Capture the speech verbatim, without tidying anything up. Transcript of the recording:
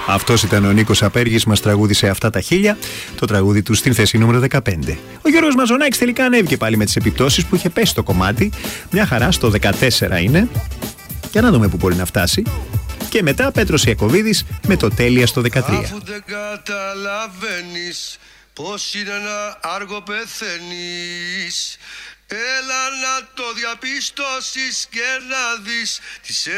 Αυτός ήταν ο Νίκος Απέργης, μας τραγούδισε Αυτά τα χίλια, το τραγούδι του στην θέση νούμερο δεκαπέντε. Ο Γιώργος Μαζονάκης τελικά ανέβηκε πάλι με τις επιπτώσεις που είχε πέσει το κομμάτι. Μια χαρά, στο δεκατέσσερα είναι. Για να δούμε που μπορεί να φτάσει. Και μετά Πέτρος Ιακωβίδης με το Τέλεια στο δεκατρία. Αφού δεν καταλαβαίνεις πως είναι ένα άργο πεθαίνεις, έλα να το διαπιστώσεις και να δεις τις